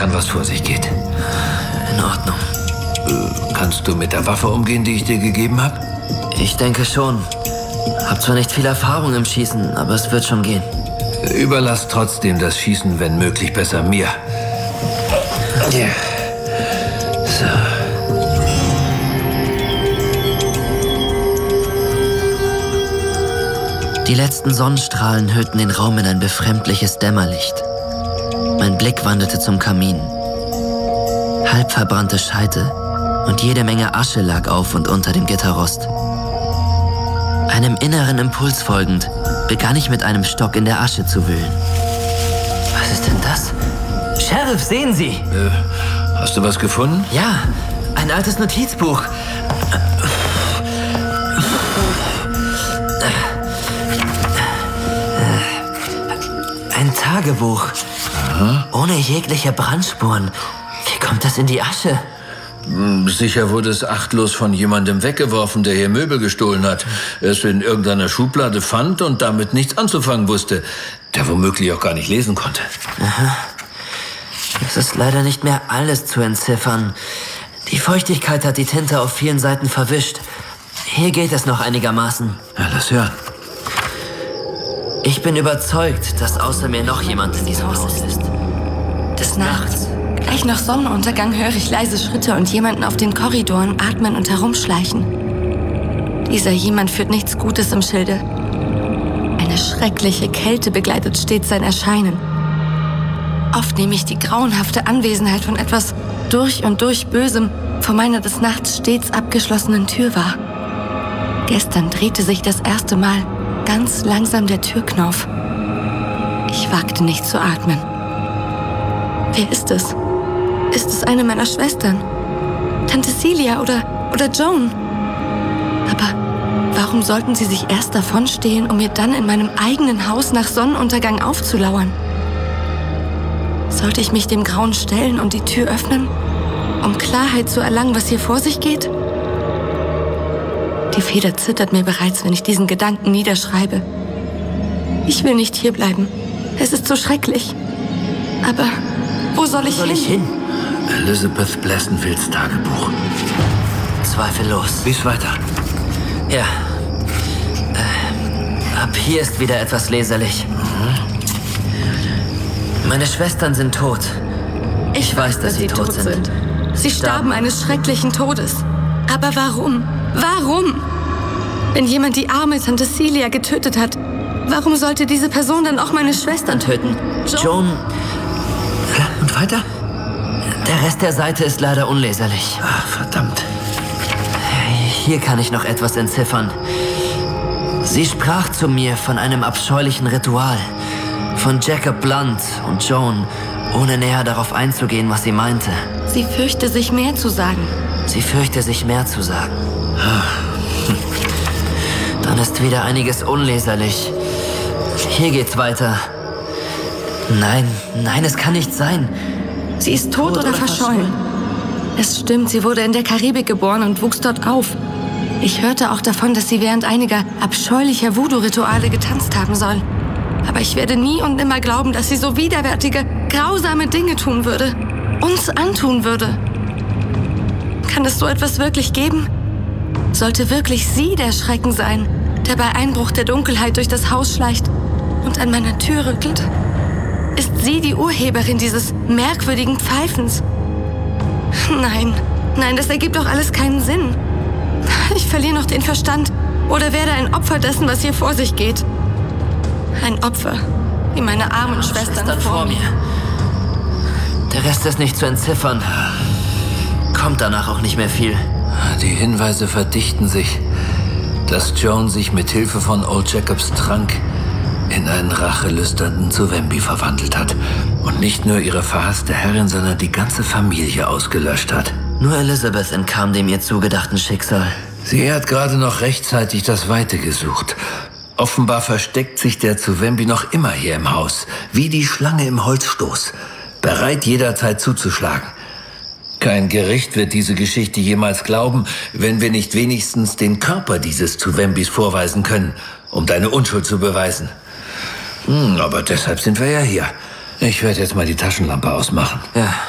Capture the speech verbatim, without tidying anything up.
kann, was vor sich geht. In Ordnung. Äh, kannst du mit der Waffe umgehen, die ich dir gegeben habe? Ich denke schon. Hab zwar nicht viel Erfahrung im Schießen, aber es wird schon gehen. Überlass trotzdem das Schießen, wenn möglich, besser mir. Ja. So. Die letzten Sonnenstrahlen hüllten den Raum in ein befremdliches Dämmerlicht. Mein Blick wanderte zum Kamin. Halb verbrannte Scheite und jede Menge Asche lag auf und unter dem Gitterrost. Einem inneren Impuls folgend, begann ich mit einem Stock in der Asche zu wühlen. Was ist denn das? Sheriff, sehen Sie! Äh, hast du was gefunden? Ja, ein altes Notizbuch. Ein Tagebuch. Aha. Ohne jegliche Brandspuren. Wie kommt das in die Asche? Sicher wurde es achtlos von jemandem weggeworfen, der hier Möbel gestohlen hat, es in irgendeiner Schublade fand und damit nichts anzufangen wusste, der womöglich auch gar nicht lesen konnte. Aha. Es ist leider nicht mehr alles zu entziffern. Die Feuchtigkeit hat die Tinte auf vielen Seiten verwischt. Hier geht es noch einigermaßen. Ja, lass hören. Ich bin überzeugt, dass außer mir noch jemand in diesem Haus ist. Des Nachts. Gleich nach Sonnenuntergang höre ich leise Schritte und jemanden auf den Korridoren atmen und herumschleichen. Dieser jemand führt nichts Gutes im Schilde. Eine schreckliche Kälte begleitet stets sein Erscheinen. Oft nehme ich die grauenhafte Anwesenheit von etwas durch und durch Bösem vor meiner des Nachts stets abgeschlossenen Tür wahr. Gestern drehte sich das erste Mal ganz langsam der Türknauf. Ich wagte nicht zu atmen. Wer ist es? Ist es eine meiner Schwestern? Tante Celia oder, oder Joan? Aber warum sollten sie sich erst davonstehlen, um mir dann in meinem eigenen Haus nach Sonnenuntergang aufzulauern? Sollte ich mich dem Grauen stellen und die Tür öffnen, um Klarheit zu erlangen, was hier vor sich geht? Die Feder zittert mir bereits, wenn ich diesen Gedanken niederschreibe. Ich will nicht hierbleiben. Es ist so schrecklich. Aber wo soll ich Wo soll hin? ich hin? Elizabeth Blessenfields Tagebuch. Zweifellos. Lies weiter. Ja. Äh, ab hier ist wieder etwas leserlich. Mhm. Meine Schwestern sind tot. Ich weiß, dass sie tot sind. Sie starben eines schrecklichen Todes. Aber warum? Warum? Wenn jemand die arme Tante Celia getötet hat, warum sollte diese Person dann auch meine Schwestern töten? Joan. Und weiter? Der Rest der Seite ist leider unleserlich. Ach, verdammt. Hier kann ich noch etwas entziffern. Sie sprach zu mir von einem abscheulichen Ritual. Von Jacob Blunt und Joan, ohne näher darauf einzugehen, was sie meinte. Sie fürchte sich mehr zu sagen. Sie fürchte sich mehr zu sagen. Dann ist wieder einiges unleserlich. Hier geht's weiter. Nein, nein, es kann nicht sein. Sie ist tot, tot oder, oder verschollen. Es stimmt, sie wurde in der Karibik geboren und wuchs dort auf. Ich hörte auch davon, dass sie während einiger abscheulicher Voodoo-Rituale getanzt haben soll. Aber ich werde nie und nimmer glauben, dass sie so widerwärtige, grausame Dinge tun würde. Uns antun würde. Kann es so etwas wirklich geben? Sollte wirklich sie der Schrecken sein, der bei Einbruch der Dunkelheit durch das Haus schleicht und an meiner Tür rüttelt? Ist sie die Urheberin dieses merkwürdigen Pfeifens? Nein, nein, das ergibt doch alles keinen Sinn. Ich verliere noch den Verstand oder werde ein Opfer dessen, was hier vor sich geht. Ein Opfer, wie meine armen Schwestern, Schwestern vor mir. Der Rest ist nicht zu entziffern. Kommt danach auch nicht mehr viel. Die Hinweise verdichten sich, dass Joan sich mit Hilfe von Old Jacobs Trank in einen rachelüsternden Zuvembi verwandelt hat und nicht nur ihre verhasste Herrin, sondern die ganze Familie ausgelöscht hat. Nur Elizabeth entkam dem ihr zugedachten Schicksal. Sie hat gerade noch rechtzeitig das Weite gesucht. Offenbar versteckt sich der Zuvembi noch immer hier im Haus, wie die Schlange im Holzstoß, bereit jederzeit zuzuschlagen. Kein Gericht wird diese Geschichte jemals glauben, wenn wir nicht wenigstens den Körper dieses Zuvembis vorweisen können, um deine Unschuld zu beweisen. Hm, aber deshalb sind wir ja hier. Ich werde jetzt mal die Taschenlampe ausmachen. Ja.